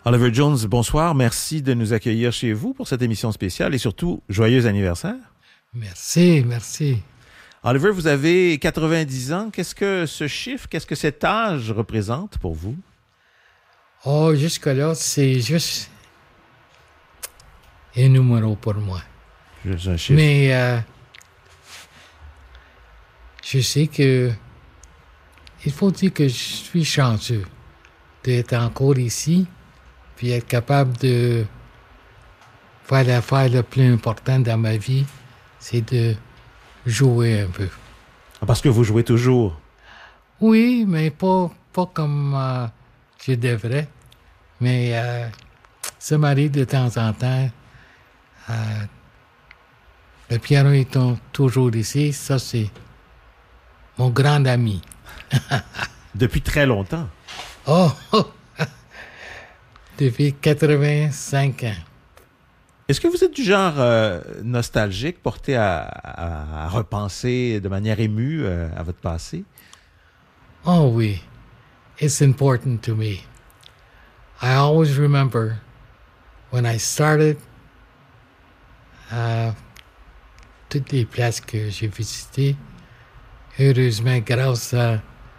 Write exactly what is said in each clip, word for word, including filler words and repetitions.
Oliver Jones, bonsoir. Merci de nous accueillir chez vous pour cette émission spéciale et surtout, joyeux anniversaire. Merci, merci. Oliver, vous avez quatre-vingt-dix ans. Qu'est-ce que ce chiffre, qu'est-ce que cet âge représente pour vous? Oh, jusque-là, c'est juste un numéro pour moi. Juste un chiffre. Mais euh, je sais que il faut dire que je suis chanceux d'être encore ici, puis être capable de faire l'affaire la plus importante dans ma vie, c'est de jouer un peu. Parce que vous jouez toujours. Oui, mais pas, pas comme euh, je devrais. Mais euh, ça m'arrive de temps en temps. Euh, le piano est toujours ici. Ça, c'est mon grand ami. Depuis très longtemps. Oh! Depuis quatre-vingt-cinq ans. Est-ce que vous êtes du genre euh, nostalgique, porté à, à, à repenser de manière émue euh, à votre passé? Oh oui. It's important to me. I always remember when I started, uh, toutes les places que j'ai visitées, heureusement grâce à,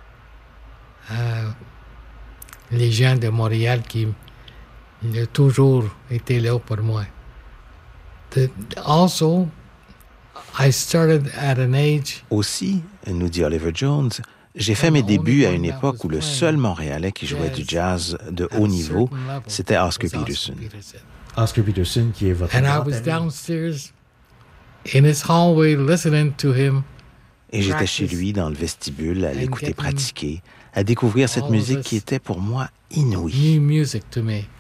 à les gens de Montréal qui ont toujours été là pour moi. The, also, I started at an age. Aussi, nous dit Oliver Jones, j'ai fait mes débuts à une époque où le seul Montréalais qui jouait du jazz de haut niveau, c'était Oscar Peterson. Oscar Peterson, qui est votre And I grand was ami. downstairs in his hallway listening to him. Et j'étais chez lui dans le vestibule à l'écouter pratiquer, à découvrir cette musique qui était pour moi inouïe. New music to me.